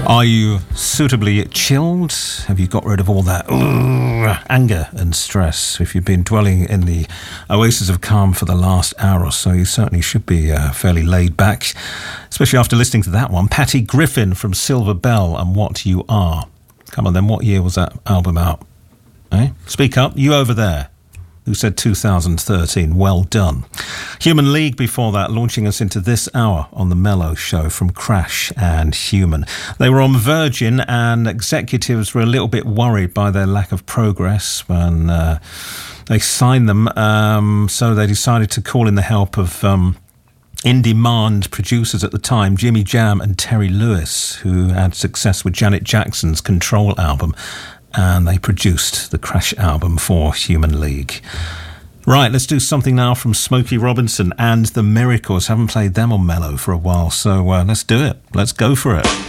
Are you suitably chilled? Have you got rid of all that anger and stress? If you've been dwelling in the oasis of calm for the last hour or so, you certainly should be fairly laid back, especially after listening to that one. Patty Griffin from Silver Bell and What You Are. Come on then, what year was that album out? Eh? Speak up, you over there, who said 2013. Well done. Human League before that, launching us into this hour on the Mellow Show from Crash and Human. They were on Virgin and executives were a little bit worried by their lack of progress when they signed them, so they decided to call in the help of in-demand producers at the time, Jimmy Jam and Terry Lewis, who had success with Janet Jackson's Control album, and they produced the Crash album for Human League. Right, let's do something now from Smokey Robinson and the Miracles. Haven't played them on Mellow for a while, so let's do it. Let's go for it.